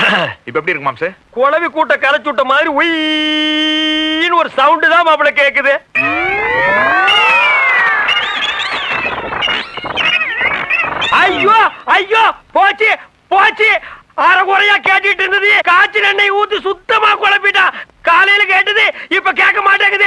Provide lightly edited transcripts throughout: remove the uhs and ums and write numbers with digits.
இப்ப எப்படி இருக்கு மாம்சே? குழவி கூட்ட கரைச்சுட்ட மாதிரி உயின்னு ஒரு சவுண்ட் தான் மாப்பிள கேக்குது. ஐயோ ஐயோ போச்சு போச்சு. அரைகுறையா கேட்டுட்டு இருந்தது, காய்ச்சல் எண்ணெய் ஊத்தி சுத்தமா குழப்பிட்டான். காலையில கேட்டது இப்ப கேட்க மாட்டேங்குது.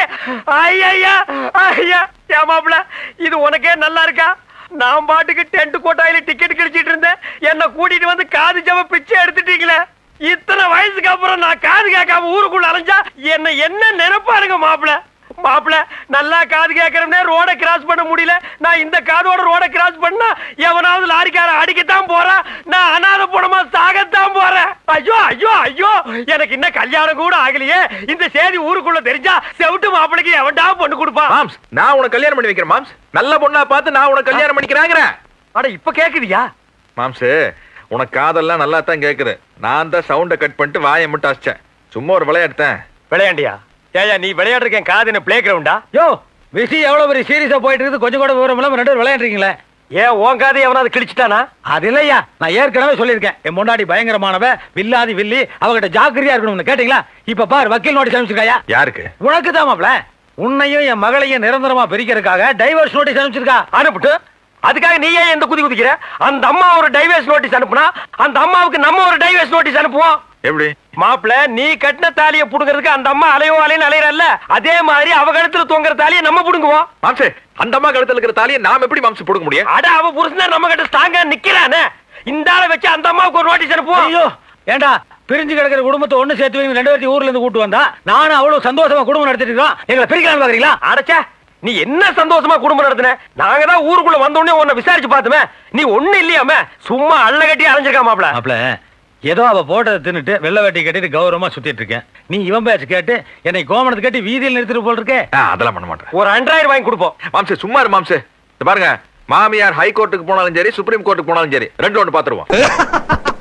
ஐயா ஐயா ஏமாப்ல, இது உனக்கே நல்லா இருக்கா? நான் பாட்டுக்கு டென்ட் கோட்டாயில டிக்கெட் கிழிச்சிட்டு இருந்தேன், என்ன கூட்டிட்டு வந்து காது ஜவ பிச்சை எடுத்துட்டீங்களே. இத்தனை வயசுக்கு அப்புறம் நான் காது கேட்காம ஊருக்குள்ள அலைஞ்சா என்ன நினைப்பாருங்க மாப்பிள. மாப்பிள நல்லா காது கேட்கறே ரோட கிராஸ் பண்ண முடியல. நான் இந்த காதோட ரோட கிராஸ் பண்ணா எவனாவது லாரிக்கார அடிக்கத்தான் போறேன். நான் அனாதை போனமா சாகத்தான் போறேன். ஐயோ ஐயோ ஐயோ, எனக்கு இன்னும் கல்யாணம் கூட ஆகலையே. இந்த செய்தி ஊருக்குள்ள தெரிஞ்சா செவிட்டு மாப்பிளைக்கு எவன்டா பொண்ணு கொடுப்பா? மாம்ஸ், நான் உனக்கு கல்யாணம் பண்ணி வைக்கிறேன் மாம்ஸ். நல்ல பொண்ணா பார்த்து நான் உனக்கு கல்யாணம் பண்ணிக்கிறாங்க. அட இப்ப கேக்குதியா மாம்ஸ்? உனக்கு காதெல்லாம் நல்லா தான் கேக்குது. நான் தான் சவுண்ட கட் பண்ணிட்டு வாயை மட்டும் அசிச்சேன். சும்மா ஒரு விளையாடுத்தேன். விளையாண்டியா? ஏயா நீ விளையாடுறேன் காது என்ன பிளே கிரவுண்டா? யோ விஷயம் எவ்வளவு பெரிய சீரியஸா போயிட்டு இருக்குது, கொஞ்சம் கூட விவரம் இல்லாம ரெண்டு பேரும் விளையாடுறீங்களே. ஏன் உன் காது எவனாவது கிழிச்சிட்டானா? அது இல்லையா, நான் ஏற்கனவே சொல்லியிருக்கேன், என் முன்னாடி பயங்கரமானவ வில்லாதி வில்லி, அவகிட்ட ஜாக்கிரதையா இருக்கணும்னு. கேட்டீங்களா? இப்ப பாரு வக்கீல் நோட்டீஸ் அனுப்பிச்சிருக்காயா. யாருக்கு? உனக்கு தான் மாப்ள. உன்னையும் என் மகளையும் நிரந்தரமா பிரிக்கிறதுக்காக டைவர்ஸ் நோட்டீஸ் அனுப்பிச்சிருக்கா. அனுப்பிட்டு அதுக்காக நீ ஏன் எந்த குதி குதிக்கிற? அந்த அம்மா ஒரு டைவர்ஸ் நோட்டீஸ் அனுப்புனா அந்த அம்மாவுக்கு நம்ம ஒரு டைவர்ஸ் நோட்டீஸ் அனுப்புவோம். எப்படி மாப்பிள, நீ கட்டின தாலியை புடுங்கிறதுக்கு அந்த அம்மா அலையோ அலைன்னு அலையறல்ல, அதே மாதிரி அவ கழுத்துல தொங்குற தாலியை நம்ம புடுங்குவோம். மாம்சே, அந்த அம்மா கழுத்துல இருக்கிற தாலியை நாம எப்படி மாம்சம் புடுங்க முடியும்? அட அவ புருஷன் நம்ம கிட்ட ஸ்ட்ராங்கா நிக்கிறானே, இந்த ஆளை வச்சு அந்த அம்மாவுக்கு ஒரு நோட்டீஸ் அனுப்புவோம். ஐயோ ஏண்டா, பிரிஞ்சு கிடக்கிற குடும்பத்தை ஒண்ணு சேர்த்து வைங்க, ரெண்டு பேர்த்தையும் ஊர்ல இருந்து கூட்டு வந்தா நானும் அவ்வளவு சந்தோஷமா குடும்பம் நடத்திட்டு இருக்கோம். எங்களை பிரிக்கலாம் பாக்குறீங்களா? அடச்சே, நீ என்ன சந்தோஷமா குடும்பம் நடத்தின? நாங்க தான் ஊருக்குள்ள வந்த உடனே உன்னை விசாரிச்சு பார்த்துமே, நீ ஒண்ணு இல்லையாம சும்மா அள்ள கட்டி அரைஞ்சிருக்கா மாப்பிள. மாப்ள, ஏதோ அவ போட்டதை தின்னுட்டு வெள்ளை வேட்டி கட்டிட்டு கௌரவமா சுத்திட்டு இருக்கேன். நீ இவன் பேச்சு கேட்டு என்னை கோமணத்தை கட்டி வீதியில் நிறுத்திட்டு போல் இருக்கே. அதெல்லாம் பண்ண மாட்டேன். ஒரு 2000 வாங்கி கொடுப்போம். மாம்சே சும்மா இரு மாம்சே. பாருங்க, மாமியார் ஹை கோர்ட்டுக்கு போனாலும் சரி, சுப்ரீம் கோர்ட்டுக்கு போனாலும் சரி, ரெண்டு ஒன்று பாத்துருவோம்.